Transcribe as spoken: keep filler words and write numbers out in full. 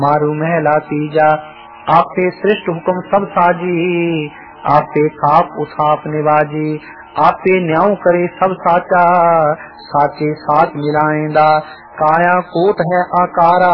मारू महला तीजा, आपे सृष्ट हुक्म सब साजी, आपे खाप उसाप निवाजी, आपे न्याय करे सब साचा, साचे साथ मिलाएंदा, काया कोट है आकारा,